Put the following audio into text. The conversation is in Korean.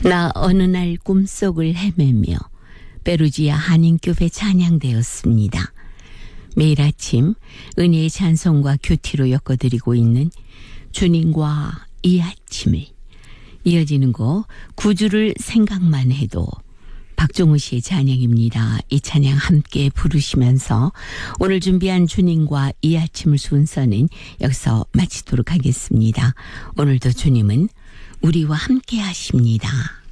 나 어느 날 꿈속을 헤매며 페루지아 한인교회 찬양되었습니다. 매일 아침 은혜의 찬송과 큐티로 엮어드리고 있는 주님과 이 아침을, 이어지는 곡 구주를 생각만 해도 박종우 씨의 찬양입니다. 이 찬양 함께 부르시면서 오늘 준비한 주님과 이 아침을 순서는 여기서 마치도록 하겠습니다. 오늘도 주님은 우리와 함께 하십니다.